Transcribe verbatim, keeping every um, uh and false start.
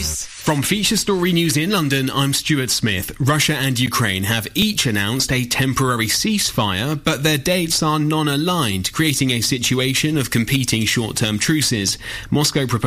news. From Feature Story News in London, I'm Stuart Smith. Russia and Ukraine have each announced a temporary ceasefire, but their dates are non-aligned, creating a situation of competing short-term truces. Moscow proposed